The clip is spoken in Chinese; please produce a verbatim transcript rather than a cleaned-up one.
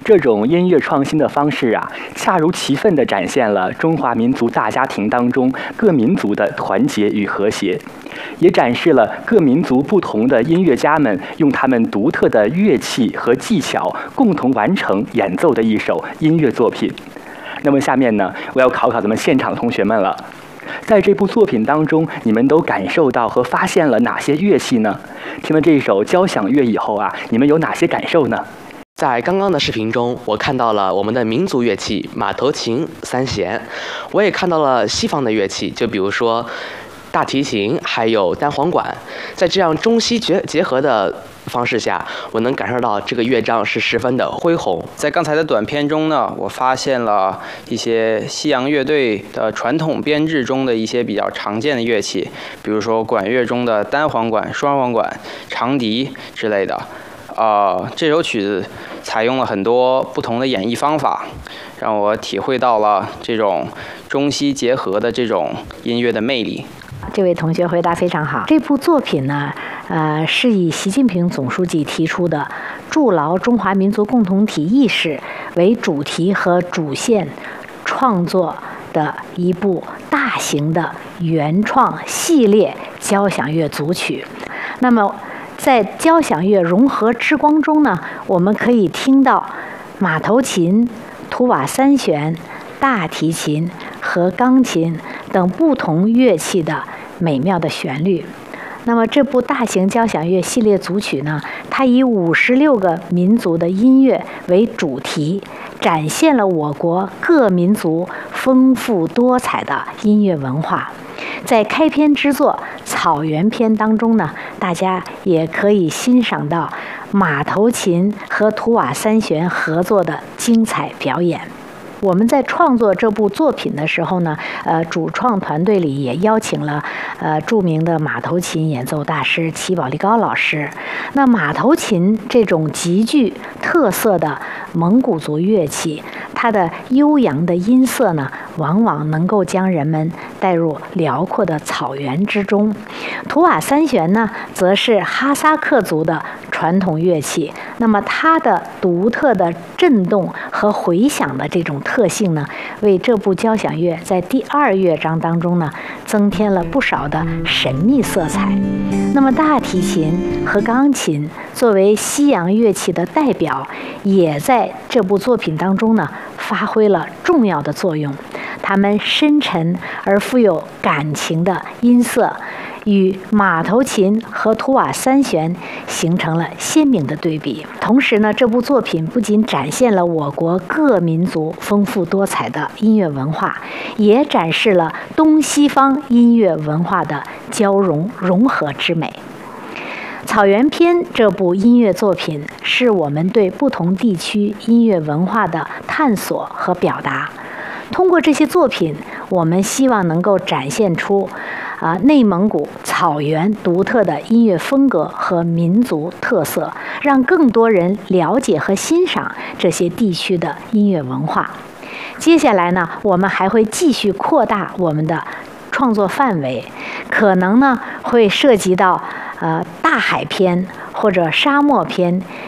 这种音乐创新的方式啊，恰如其分地展现了中华民族大家庭当中各民族的团结与和谐，也展示了各民族不同的音乐家们用他们独特的乐器和技巧共同完成演奏的一首音乐作品。那么下面呢，我要考考咱们现场的同学们了。在这部作品当中，你们都感受到和发现了哪些乐器呢？听了这一首交响乐以后啊，你们有哪些感受呢？ 在刚刚的视频中，我看到了我们的民族乐器马头琴、三弦，我也看到了西方的乐器，就比如说大提琴还有单簧管。在这样中西结结合的方式下，我能感受到这个乐章是十分的恢宏。 在刚才的短片中呢，我发现了一些西洋乐队的传统编制中的一些比较常见的乐器，比如说管乐中的单簧管、双簧管、长笛之类的。呃，这首曲子采用了很多不同的演绎方法，让我体会到了这种中西结合的这种音乐的魅力。 这位同学回答非常好。这部作品呢，呃，是以习近平总书记提出的筑牢中华民族共同体意识为主题和主线创作的一部大型的原创系列交响乐组曲。那么在交响乐融合之光中呢，我们可以听到马头琴、图瓦三弦、大提琴和钢琴等不同乐器的美妙的旋律。那么这部大型交响乐系列组曲呢，它以五十六个民族的音乐为主题，展现了我国各民族丰富多彩的音乐文化。在开篇之作《草原篇》当中呢，大家也可以欣赏到马头琴和图瓦三弦合作的精彩表演。我们在创作这部作品的时候呢，呃，主创团队里也邀请了呃著名的马头琴演奏大师齐宝力高老师。那马头琴这种极具特色的蒙古族乐器，它的悠扬的音色呢，往往能够将人们带入辽阔的草原之中。图瓦三弦呢，则是哈萨克族的传统乐器。那么它的独特的震动和回响的这种特性呢，为这部交响乐在第二乐章当中呢，增添了不少的神秘色彩。那么大提琴和钢琴作为西洋乐器的代表，也在这部作品当中呢，发挥了重要的作用。它们深沉而富有感情的音色，与马头琴和图瓦三弦形成了鲜明的对比。同时呢，这部作品不仅展现了我国各民族丰富多彩的音乐文化，也展示了东西方音乐文化的交融融合之美。《草原篇》这部音乐作品是我们对不同地区音乐文化的探索和表达。通过这些作品，我们希望能够展现出啊内蒙古草原独特的音乐风格和民族特色，让更多人了解和欣赏这些地区的音乐文化。接下来呢，我们还会继续扩大我们的创作范围，可能呢会涉及到呃大海篇或者沙漠篇，